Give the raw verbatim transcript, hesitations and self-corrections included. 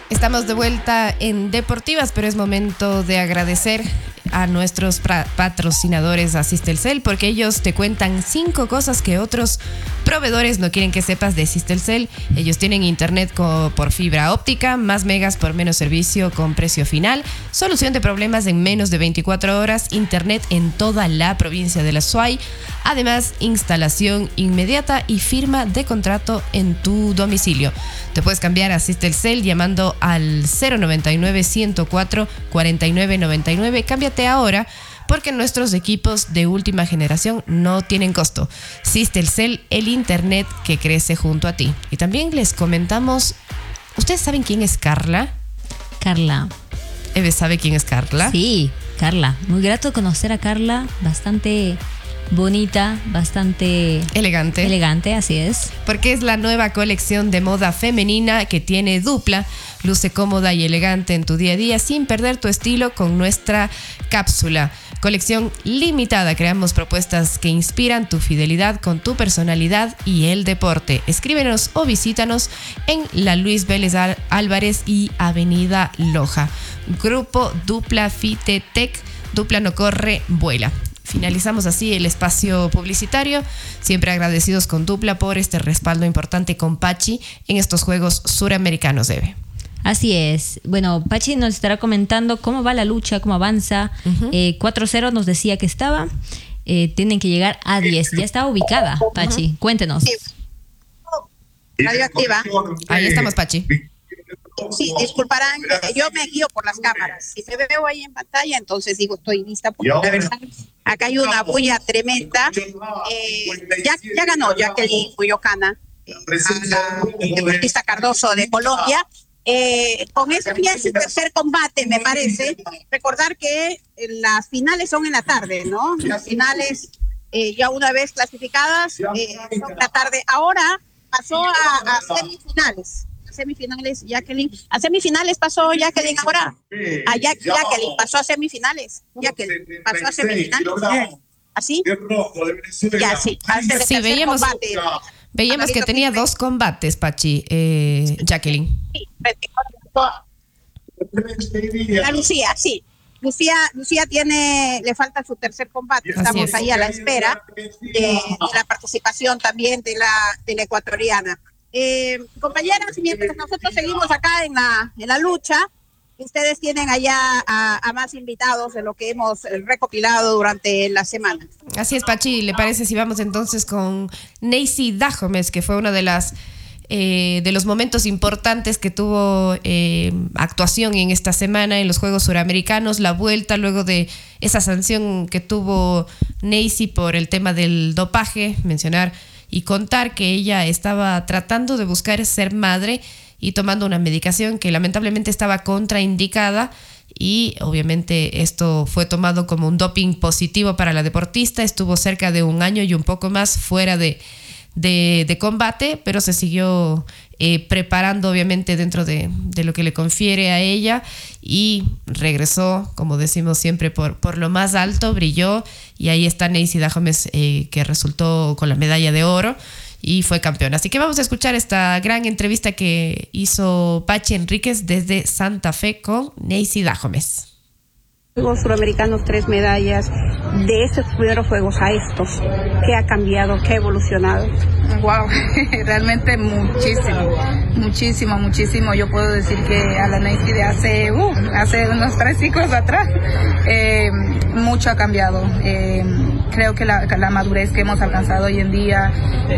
Estamos de vuelta en Deportivas, pero es momento de agradecer a nuestros patrocinadores Asistelcel, porque ellos te cuentan cinco cosas que otros proveedores no quieren que sepas de Asistelcel. Ellos tienen internet por fibra óptica, más megas por menos servicio con precio final, solución de problemas en menos de veinticuatro horas, internet en toda la provincia de La Suay, además instalación inmediata y firma de contrato en tu domicilio. Te puedes cambiar a Asistelcel llamando al cero noventa y nueve, ciento cuatro, cuarenta y nueve noventa y nueve. Cámbiate ahora porque nuestros equipos de última generación no tienen costo. Asistelcel, el internet que crece junto a ti. Y también les comentamos, ¿ustedes saben quién es Carla? Carla. ¿Eve sabe quién es Carla? Sí, Carla. Muy grato conocer a Carla, bastante bonita, bastante elegante. Elegante, así es. Porque es la nueva colección de moda femenina que tiene Dupla. Luce cómoda y elegante en tu día a día sin perder tu estilo con nuestra cápsula. Colección limitada. Creamos propuestas que inspiran tu fidelidad con tu personalidad y el deporte. Escríbenos o visítanos en la Luis Vélez Álvarez y Avenida Loja. Grupo Dupla Fitetec. Dupla no corre, vuela. Finalizamos así el espacio publicitario, siempre agradecidos con Dupla por este respaldo importante con Pachi en estos Juegos Suramericanos, Eve. Así es. Bueno, Pachi nos estará comentando cómo va la lucha, cómo avanza. Uh-huh. eh, cuatro cero nos decía que estaba. Eh, tienen que llegar a diez. Ya está ubicada, Pachi. Uh-huh. Cuéntenos. Sí. Radioactiva. Ahí estamos, Pachi. Sí, disculparán, yo me guío por las cámaras. Si me veo ahí en pantalla, entonces digo, estoy lista, porque la verdad, acá hay una bulla tremenda. Eh, ya, ya ganó Jacqueline Cuyocana, eh, a la deportista Cardoso de Colombia. Eh, con ese ya es el tercer combate, me parece. Recordar que las finales son en la tarde, ¿no? Las finales, eh, ya una vez clasificadas, eh, son en la tarde. Ahora pasó a, a semifinales. semifinales Jacqueline, a semifinales pasó Jacqueline ahora, a ya- Jacqueline pasó a semifinales, Jacqueline pasó a semifinales, así, ya sí, sí, veíamos, combate, veíamos que tenía dos combates, Pachi, eh, Jacqueline. Sí, la Lucía, sí, Lucía, Lucía tiene, le falta su tercer combate, estamos ahí a la espera de, de la participación también de la, de la ecuatoriana. Eh, compañeras, mientras nosotros seguimos acá en la, en la lucha, ustedes tienen allá a, a más invitados de lo que hemos recopilado durante la semana. Así es, Pachi. ¿Le parece si vamos entonces con Neisy Dajomes, que fue uno de las eh, de los momentos importantes que tuvo eh, actuación en esta semana en los Juegos Suramericanos, la vuelta luego de esa sanción que tuvo Neisy por el tema del dopaje, mencionar y contar que ella estaba tratando de buscar ser madre y tomando una medicación que lamentablemente estaba contraindicada, y obviamente esto fue tomado como un doping positivo para la deportista. Estuvo cerca de un año y un poco más fuera de, de, de combate, pero se siguió eh, preparando obviamente dentro de, de lo que le confiere a ella, y regresó, como decimos siempre, por, por lo más alto, brilló, y ahí está Neisy Dajomes, eh, que resultó con la medalla de oro y fue campeona. Así que vamos a escuchar esta gran entrevista que hizo Pachi Enríquez desde Santa Fe con Neisy Dajomes. Juegos Suramericanos, tres medallas. De estos primeros juegos a estos, ¿qué ha cambiado? ¿Qué ha evolucionado? Wow, realmente muchísimo, muchísimo, muchísimo. Yo puedo decir que a la Neisy de hace, uh, hace unos tres ciclos atrás, eh, mucho ha cambiado. Eh, creo que la, la madurez que hemos alcanzado hoy en día,